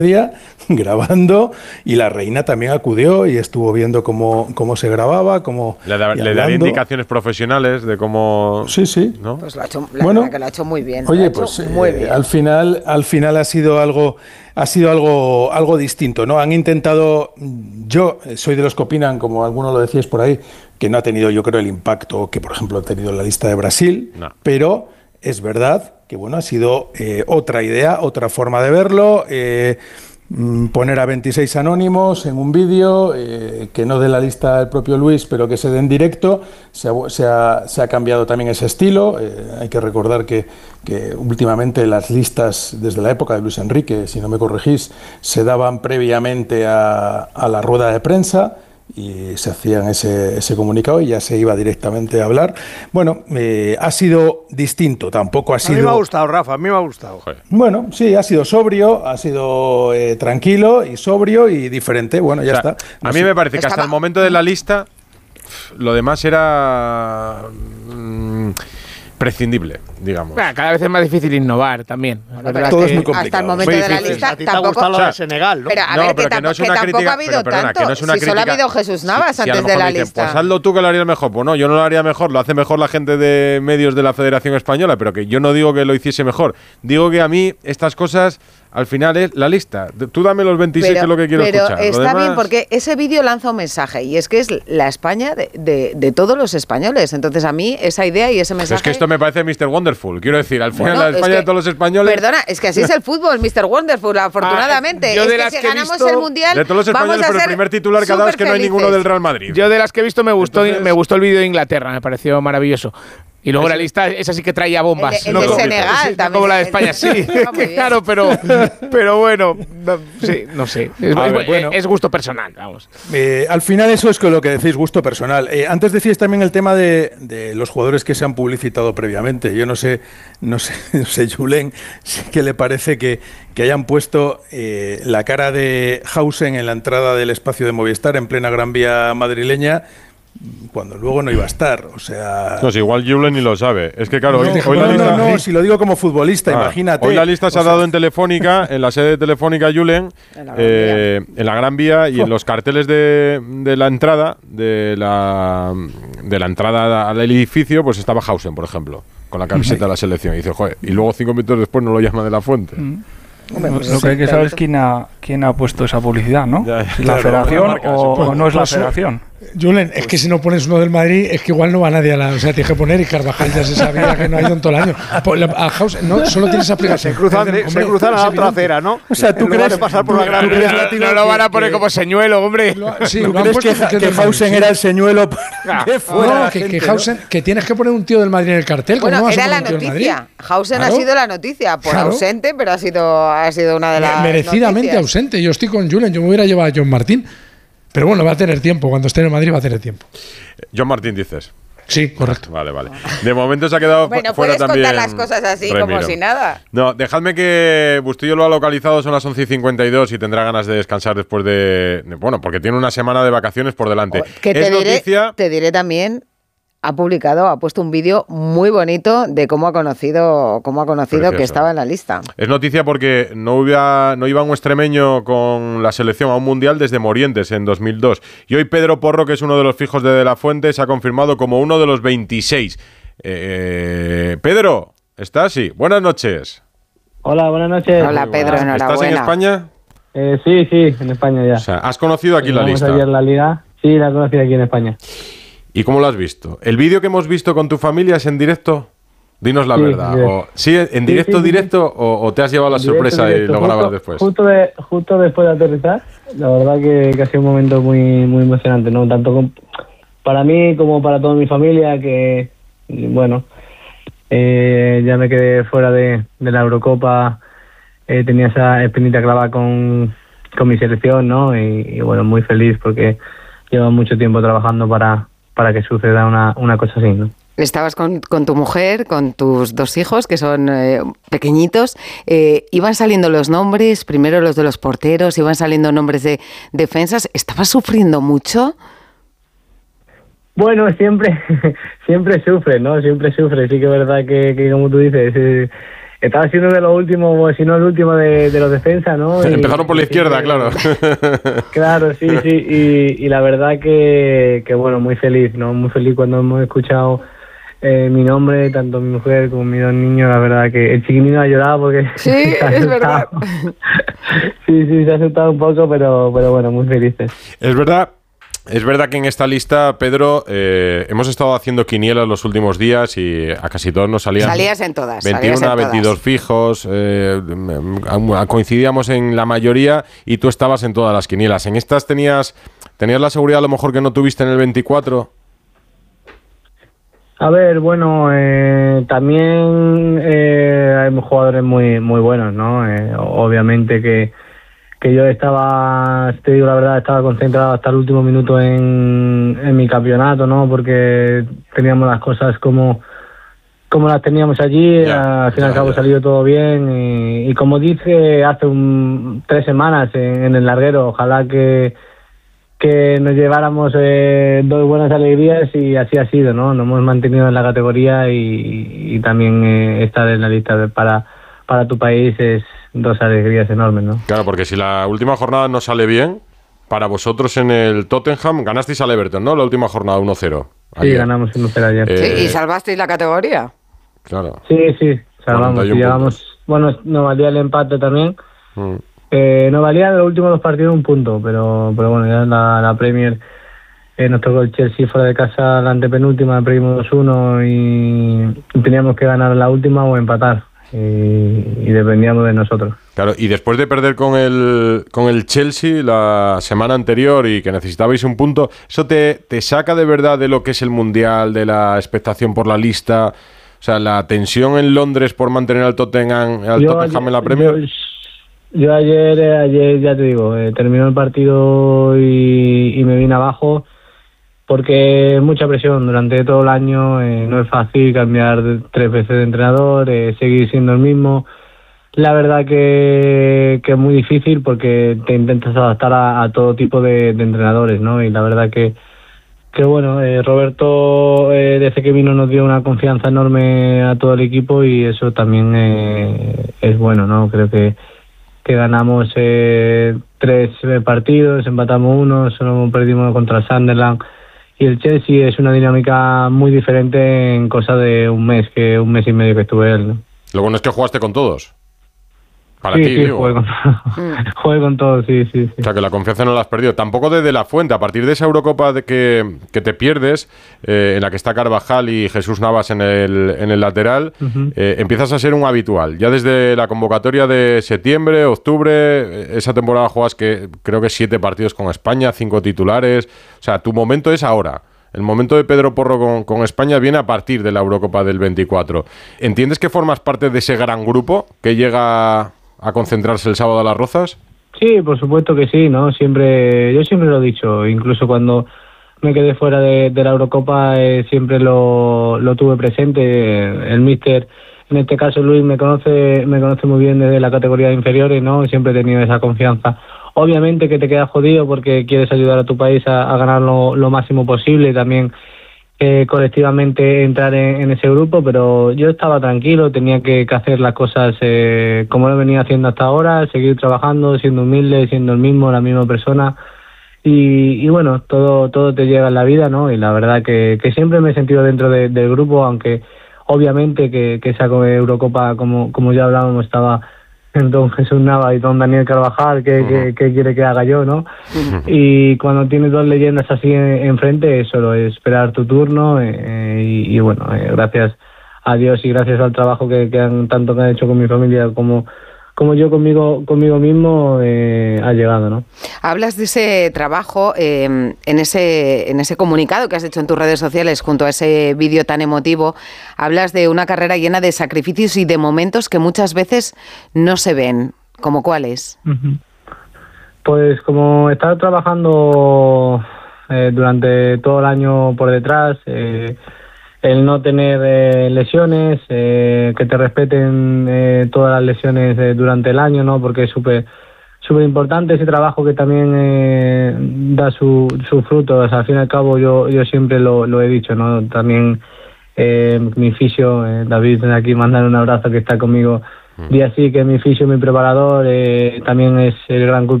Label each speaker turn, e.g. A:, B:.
A: día grabando, y la reina también acudió y estuvo viendo cómo se grababa,
B: le daría indicaciones profesionales de cómo...
A: Sí.
B: ¿no?
C: Pues la verdad que lo ha hecho muy bien.
A: Oye, pues muy bien. Al final ha sido algo distinto, ¿no? Han intentado, yo soy de los que opinan, como algunos lo decíais por ahí, que no ha tenido, yo creo, el impacto que, por ejemplo, ha tenido la lista de Brasil, no. Pero es verdad que, bueno, ha sido otra idea, otra forma de verlo, poner a 26 anónimos en un vídeo, que no de la lista del propio Luis, pero que se dé en directo. Se ha cambiado también ese estilo. Hay que recordar que últimamente las listas, desde la época de Luis Enrique, si no me corregís, se daban previamente a la rueda de prensa, y se hacían ese comunicado y ya se iba directamente a hablar. Bueno, ha sido distinto, tampoco ha sido...
D: A mí me ha gustado, Rafa, a mí me ha gustado.
A: Bueno, sí, ha sido sobrio, ha sido tranquilo y sobrio y diferente. Bueno, ya está.
B: A mí me parece que hasta el momento de la lista lo demás era... prescindible, digamos.
E: Cada vez es más difícil innovar también.
A: Todo es muy complicado.
C: Hasta el momento de la lista
D: a ti te ha gustado lo de Senegal, ¿no?
C: Pero a ver, que tampoco ha habido tanto. Si solo ha habido Jesús Navas antes de la lista.
B: Pues hazlo tú, que lo harías mejor. Pues no, yo no lo haría mejor. Lo hace mejor la gente de medios de la Federación Española, pero que yo no digo que lo hiciese mejor. Digo que a mí estas cosas... Al final es la lista. Tú dame los 26, que es lo que quiero escuchar.
C: Pero está bien, porque ese vídeo lanza un mensaje, y es que es la España de todos los españoles. Entonces a mí esa idea y ese mensaje...
B: Es que esto me parece Mr. Wonderful. Quiero decir, al final la España de todos los españoles...
C: Perdona, es que así es el fútbol, Mr. Wonderful, afortunadamente.
E: Yo de
C: es
E: las
C: que si
E: que
C: ganamos
E: visto,
C: el Mundial,
B: de todos los españoles, pero el primer titular que ha dado es que no hay ninguno del Real Madrid.
E: Yo de las que he visto me gustó el vídeo de Inglaterra, me pareció maravilloso. Y luego la lista, esa sí que traía bombas.
C: El de Senegal también.
E: Como la de España, sí. Claro, pero bueno, no sé. Es gusto personal, vamos.
A: Al final eso es lo que decís, gusto personal. Antes decíais también el tema de los jugadores que se han publicitado previamente. Yo no sé, Julen, ¿qué le parece que hayan puesto la cara de Hausen en la entrada del espacio de Movistar en plena Gran Vía madrileña, cuando luego no iba a estar? O sea...
B: Pues igual Julen ni lo sabe. Es que claro, hoy
A: la lista... No, si lo digo como futbolista, imagínate.
B: Hoy la lista se ha dado en Telefónica, en la sede de Telefónica Julen, en la Gran Vía, y en los carteles de la entrada, de la entrada al edificio, pues estaba Hausen, por ejemplo, con la camiseta de la selección. Y dice, joder, y luego 5 minutos después no lo llama de la Fuente.
F: Lo que hay que saber es quién ha puesto esa publicidad, ¿no? Si la Federación o no es la Federación.
G: Julen, es que si no pones uno del Madrid, es que igual no va nadie a la... O sea, tienes que poner, y Carvajal ya se sabía que no ha ido en todo el año. A House, no, solo tienes esa aplicación.
D: Se cruzan a la otra acera, ¿no?
A: O sea, ¿tú crees
D: pasar por la Gran
E: No lo van a poner como señuelo, hombre.
A: Sí, ¿tú crees que Hausen era el señuelo que fuera?
G: No, que Hausen, que tienes que poner un tío del Madrid en el cartel.
C: Bueno, era la noticia. Hausen ha sido la noticia, por ausente, pero ha sido una de las
G: merecidamente
C: noticias.
G: Ausente. Yo estoy con Julen, yo me hubiera llevado a John Martín. Pero bueno, va a tener tiempo. Cuando esté en el Madrid va a tener tiempo.
B: John Martín, dices.
G: Sí, correcto.
B: Vale. De momento se ha quedado fuera también.
C: Contar las cosas así, Remiro, como si nada.
B: No, dejadme que Bustillo lo ha localizado, son las 11:52 y tendrá ganas de descansar después bueno, porque tiene una semana de vacaciones por delante.
C: Te diré también... Ha puesto un vídeo muy bonito de cómo ha conocido que estaba en la lista.
B: Es noticia porque no iba un extremeño con la selección a un mundial desde Morientes en 2002. Y hoy Pedro Porro, que es uno de los fijos de la Fuente, se ha confirmado como uno de los 26. Pedro, ¿estás? Sí. Buenas noches.
H: Hola, buenas noches.
C: Hola, Pedro, enhorabuena.
B: ¿Estás en España?
H: Sí, en España ya.
B: O sea, ¿has conocido aquí la lista?
H: Ayer la liga. Sí, la he conocido aquí en España.
B: ¿Y cómo lo has visto? ¿El vídeo que hemos visto con tu familia es en directo? Dinos la verdad. ¿En directo o te has llevado la sorpresa y lo grabas después?
H: Justo después de aterrizar. La verdad que ha sido un momento muy, muy emocionante, ¿no? Tanto para mí como para toda mi familia, que, bueno, ya me quedé fuera de la Eurocopa. Tenía esa espinita clavada con mi selección, ¿no? Y bueno, muy feliz porque llevo mucho tiempo trabajando para que suceda una cosa así, ¿no?
C: Estabas con tu mujer, con tus 2 hijos, que son pequeñitos. Iban saliendo los nombres, primero los de los porteros, iban saliendo nombres de defensas. ¿Estabas sufriendo mucho?
H: Bueno, siempre sufre, ¿no? Siempre sufre. Sí que es verdad que como tú dices, estaba siendo de los últimos, si no el último de los defensas, ¿no?
B: Empezaron por la izquierda, claro.
H: Claro, sí. Y la verdad que bueno, muy feliz, ¿no? Muy feliz cuando hemos escuchado mi nombre, tanto mi mujer como mis dos niños. La verdad que el chiquinino ha llorado porque...
C: Sí, es verdad.
H: Sí, se ha asustado un poco, pero bueno, muy felices.
B: Es verdad que en esta lista, Pedro, hemos estado haciendo quinielas los últimos días y a casi todos nos salían...
C: Salías en todas.
B: 21 a 22 fijos, coincidíamos en la mayoría y tú estabas en todas las quinielas. ¿En estas tenías la seguridad a lo mejor que no tuviste en el 24?
H: A ver, bueno, también hay jugadores muy buenos, ¿no? Obviamente que yo estaba, te digo la verdad, estaba concentrado hasta el último minuto en mi campeonato, ¿no? Porque teníamos las cosas como las teníamos allí, al fin y al cabo salió todo bien y como dije hace 3 semanas en el larguero, ojalá que nos lleváramos 2 buenas alegrías y así ha sido, ¿no? Nos hemos mantenido en la categoría y también estar en la lista para tu país es 2 alegrías enormes, ¿no?
B: Claro, porque si la última jornada no sale bien, para vosotros en el Tottenham ganasteis al Everton, ¿no? La última jornada 1-0.
H: Sí, ganamos 1-0 ayer.
C: Sí, ¿y salvasteis la categoría?
B: Claro.
H: Sí, salvamos. Y llevamos, bueno, nos valía el empate también. Nos valía en los últimos 2 partidos 1 punto, pero bueno, ya la Premier nos tocó el Chelsea fuera de casa, la antepenúltima, perdimos 2-1 y teníamos que ganar la última o empatar. Y dependíamos de nosotros.
B: Claro, y después de perder con el Chelsea la semana anterior y que necesitabais 1 punto, ¿eso te saca de verdad de lo que es el Mundial, de la expectación por la lista? O sea, la tensión en Londres por mantener al Tottenham en la Premier.
H: Yo ayer ya te digo, terminó el partido y me vine abajo porque es mucha presión durante todo el año, no es fácil cambiar 3 veces de entrenador, seguir siendo el mismo. La verdad que es muy difícil porque te intentas adaptar a todo tipo de entrenadores, ¿no? Y la verdad que bueno, Roberto desde que vino nos dio una confianza enorme a todo el equipo y eso también es bueno, ¿no? Creo que ganamos 3 partidos, empatamos 1, solo perdimos contra Sunderland. Y el Chelsea es una dinámica muy diferente en cosa de un mes y medio que estuve él, ¿no?
B: Lo bueno es que jugaste con todos. Para ti, digo.
H: Jugué con todos, sí.
B: O sea, que la confianza no la has perdido. Tampoco de De La Fuente. A partir de esa Eurocopa que te pierdes, en la que está Carvajal y Jesús Navas en el lateral, empiezas a ser un habitual. Ya desde la convocatoria de septiembre, octubre, esa temporada juegas creo que 7 partidos con España, 5 titulares. O sea, tu momento es ahora. El momento de Pedro Porro con España viene a partir de la Eurocopa del 24. ¿Entiendes que formas parte de ese gran grupo que llega a concentrarse el sábado a Las Rozas? Sí,
H: por supuesto que sí, ¿no? Yo siempre lo he dicho, incluso cuando me quedé fuera de la Eurocopa siempre lo tuve presente. El míster, en este caso Luis, me conoce muy bien desde la categoría de inferiores, ¿no? Siempre he tenido esa confianza. Obviamente que te quedas jodido porque quieres ayudar a tu país a ganar lo máximo posible y también colectivamente entrar en ese grupo, pero yo estaba tranquilo, tenía que hacer las cosas como lo venía haciendo hasta ahora, seguir trabajando, siendo humilde, siendo la misma persona y bueno, todo te llega en la vida, ¿no? Y la verdad que siempre me he sentido dentro del grupo, aunque obviamente que esa Eurocopa, como ya hablábamos, estaba don Jesús Nava y don Daniel Carvajal, ¿qué quiere que haga yo, no? Y cuando tienes 2 leyendas así enfrente, solo es esperar tu turno y bueno, gracias a Dios y gracias al trabajo que han hecho con mi familia como yo conmigo mismo ha llegado, ¿no?
C: Hablas de ese trabajo en ese comunicado que has hecho en tus redes sociales junto a ese vídeo tan emotivo. Hablas de una carrera llena de sacrificios y de momentos que muchas veces no se ven. ¿Cómo cuáles?
H: Pues como he estado trabajando durante todo el año por detrás, el no tener lesiones, que te respeten todas las lesiones durante el año, ¿no? Porque es súper importante ese trabajo que también da su fruto. O sea, al fin y al cabo yo siempre lo he dicho, ¿no? También mi fisio, David, de aquí mandar un abrazo, que está conmigo día sí, que mi fisio, mi preparador, también es el gran culpable